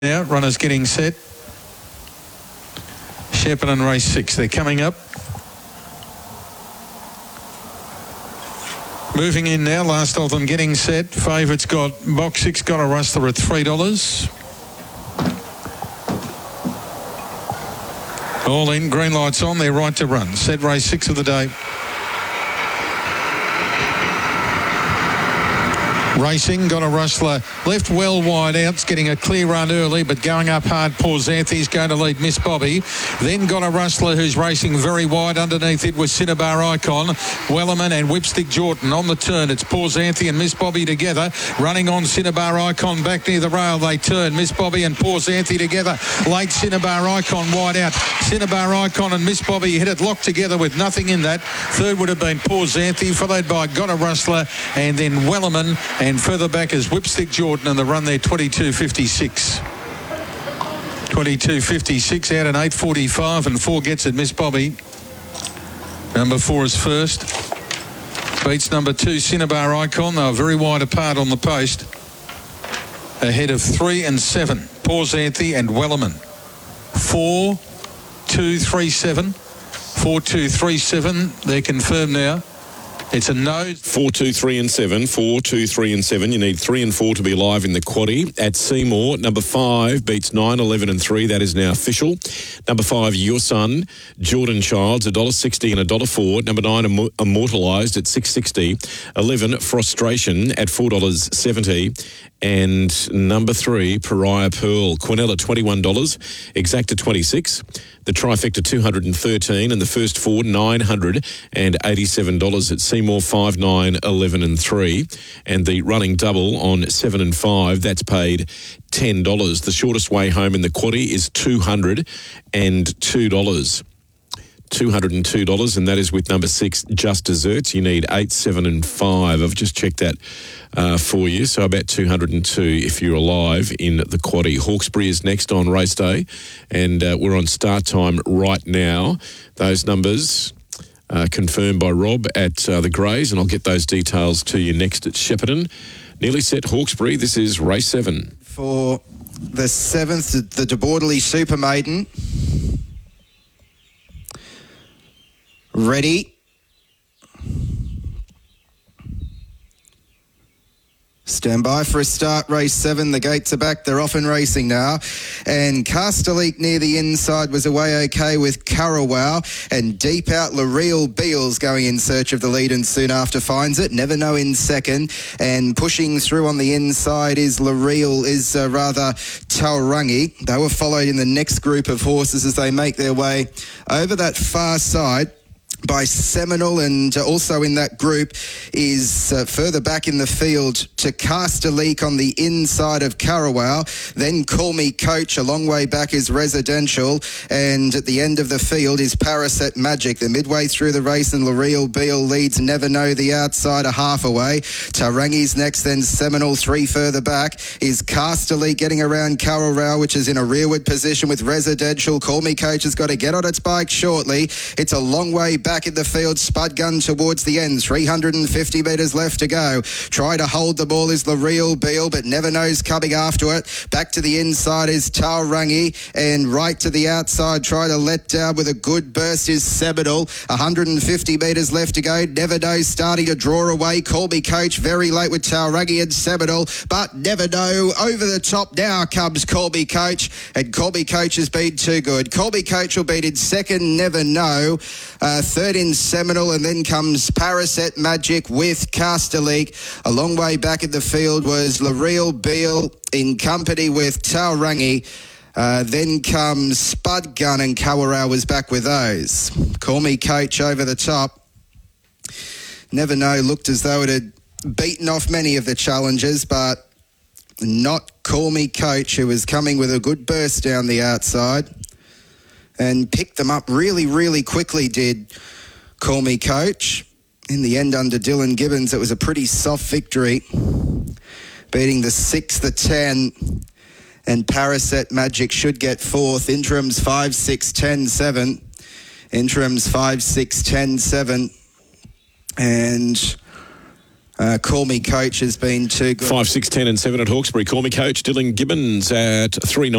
Now, runners getting set. Shepparton race 6, they're coming up. Moving in now, last of them getting set. Favourites got box 6, got a rustler at $3. All in, green lights on, they're right to run. Set race 6 of the day. Racing, got a rustler, left well wide out, it's getting a clear run early, but going up hard, Paul Xanthi's going to lead Miss Bobby. Then got a rustler who's racing very wide underneath it with Cinnabar Icon, Wellerman and Whipstick Jordan on the turn. It's Paul Xanthi and Miss Bobby together, running on Cinnabar Icon back near the rail. They turn, Miss Bobby and Paul Xanthi together. Late Cinnabar Icon wide out. Cinnabar Icon and Miss Bobby hit it locked together with nothing in that. Third would have been Paul Xanthi, followed by Got a Rustler and then Wellerman, and further back is Whipstick Jordan, and the run there 22.56. 22.56 out in 8.45, and 4 gets it, Miss Bobby. Number 4 is first. Beats number 2, Cinnabar Icon. They were very wide apart on the post. Ahead of 3 and 7, Paul Xanthi and Wellerman. 4-2-3-7. 4-2-3-7. They're confirmed now. It's a no. 4, 2, 3 and 7. 4, 2, 3 and 7. You need 3 and 4 to be live in the quaddie. At Seymour, number 5 beats 9, 11 and 3. That is now official. Number 5, Your Son, Jordan Childs, $1.60 and $1.04. Number 9, Immortalised at $6.60. 11, Frustration at $4.70. And number 3, Pariah Pearl, Quinella, $21. Exacta, $26. The trifecta, $213, and the first 4, $987 at Seymour, 5, 9, 11 and 3. And the running double on 7 and 5, that's paid $10. The shortest way home in the quaddie is $202. $202, and that is with number 6, Just Desserts. You need 8, 7 and 5. I've just checked that for you, so about 202 if you're alive in the quaddie. Hawkesbury is next on race day, and we're on start time right now. Those numbers confirmed by Rob at the Greys, and I'll get those details to you next at Shepparton. Nearly set, Hawkesbury. This is race 7. For the 7th, the De Bordeley Super Maiden. Ready. Stand by for a start, race 7. The gates are back. They're off and racing now. And Casterleak near the inside was away okay with Carrawell. And deep out, L'Oreal Beals going in search of the lead and soon after finds it. Never Know in second. And pushing through on the inside is Tauranga. They were followed in the next group of horses as they make their way over that far side by Seminole, and also in that group is further back in the field to Casterleak on the inside of Carrawell. Then Call Me Coach, a long way back is Residential, and at the end of the field is Paraset Magic. They're midway through the race, and L'Oreal Beal leads Never Know the outside a half away. Taurangi's next, then Seminole 3 further back is Casterleak getting around Carrawell, which is in a rearward position with Residential. Call Me Coach has got to get on its bike shortly. It's a long way back in the field. Spud Gun towards the end. 350 metres left to go. Try to hold the ball is L'Oreal Beal, but Never Knows coming after it. Back to the inside is Tauranga, and right to the outside, try to let down with a good burst is Seminole. 150 metres left to go. Never Know starting to draw away. Call Me Coach very late with Tauranga and Seminole, but Never Know over the top. Now comes Call Me Coach, and Call Me Coach has been too good. Call Me Coach will beat in second, Never Know. Third in Seminole, and then comes Paraset Magic with Casterleak. A long way back in the field was L'Oreal Beal in company with Tauranga. Then comes Spud Gun, and Carrawell was back with those. Call Me Coach over the top. Never Know looked as though it had beaten off many of the challengers, but not Call Me Coach, who was coming with a good burst down the outside and picked them up really, really quickly, did Call Me Coach. In the end, under Dylan Gibbons, it was a pretty soft victory, beating the 6, the 10, and Paraset Magic should get 4th. Interims 5, 6, 10, 7. Interims 5, 6, 10, 7. And Call Me Coach has been too good. 5, 6, 10 and 7 at Hawkesbury. Call Me Coach, Dylan Gibbons at 3.